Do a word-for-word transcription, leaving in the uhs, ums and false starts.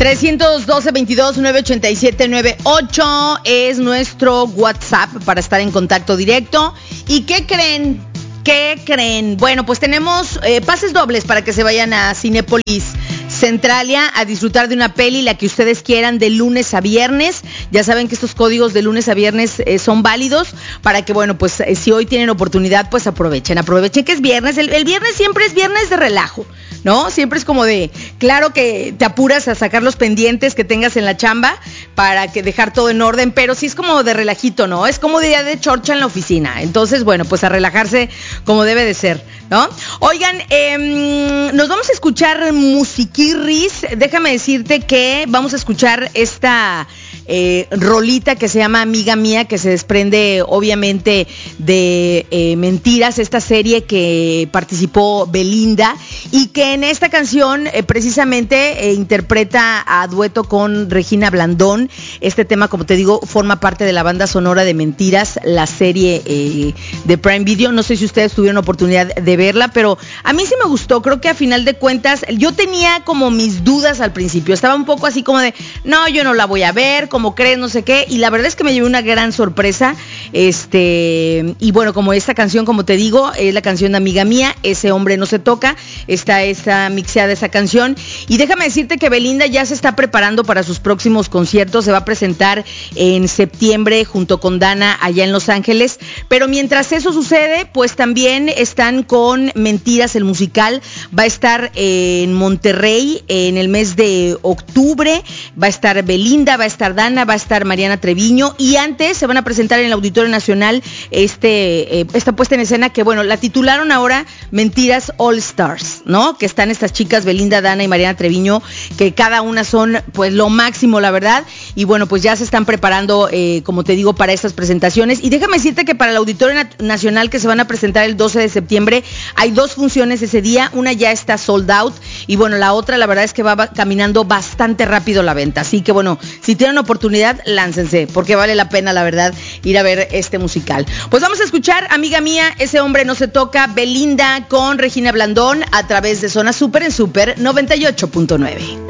trescientos doce, veintidós, nueve ochenta y siete, noventa y ocho es nuestro WhatsApp para estar en contacto directo. ¿Y qué creen? ¿Qué creen? Bueno, pues tenemos eh, pases dobles para que se vayan a Cinépolis Centralia a disfrutar de una peli, la que ustedes quieran, de lunes a viernes. Ya saben que estos códigos de lunes a viernes eh, son válidos para que, bueno, pues eh, si hoy tienen oportunidad, pues aprovechen, aprovechen que es viernes. El, el viernes siempre es viernes de relajo, ¿no? Siempre es como de, claro que te apuras a sacar los pendientes que tengas en la chamba para que dejar todo en orden, pero sí es como de relajito, ¿no? Es como de día de chorcha en la oficina. Entonces, bueno, pues a relajarse como debe de ser, ¿no? Oigan, eh, nos vamos a escuchar musiquirris. Déjame decirte que vamos a escuchar esta eh, rolita que se llama Amiga Mía, que se desprende obviamente de eh, Mentiras, esta serie que participó Belinda y que en esta canción eh, precisamente eh, interpreta a dueto con Regina Blandón. Este tema, como te digo, forma parte de la banda sonora de Mentiras, la serie eh, de Prime Video. No sé si ustedes tuvieron oportunidad de verla, pero a mí sí me gustó. Creo que a final de cuentas yo tenía como mis dudas al principio, estaba un poco así como de no, yo no la voy a ver, como crees, no sé qué, y la verdad es que me llevé una gran sorpresa. Este, y bueno, como esta canción, como te digo, es la canción de Amiga Mía, Ese Hombre No Se Toca, está esa mixeada esa canción. Y déjame decirte que Belinda ya se está preparando para sus próximos conciertos, se va a presentar en septiembre junto con Dana allá en Los Ángeles, pero mientras eso sucede, pues también están con Mentiras, el musical, va a estar en Monterrey en el mes de octubre, va a estar Belinda, va a estar Dana, va a estar Mariana Treviño, y antes se van a presentar en el Auditorio Nacional este eh, esta puesta en escena que, bueno, la titularon ahora Mentiras All Stars, ¿no? Que están estas chicas Belinda, Dana y Mariana Treviño, que cada una son pues lo máximo, la verdad, y bueno, pues ya se están preparando, eh, como te digo, para estas presentaciones. Y déjame decirte que para el Auditorio Nacional, que se van a presentar el doce de septiembre, hay dos funciones ese día, una ya está sold out y bueno, la otra la verdad es que va caminando bastante rápido la venta, así que bueno, si tienen oportunidad, láncense, porque vale la pena, la verdad, ir a ver este musical. Pues vamos a escuchar Amiga Mía, Ese Hombre No Se Toca, Belinda con Regina Blandón a través de Zona Super en Super noventa y ocho punto nueve.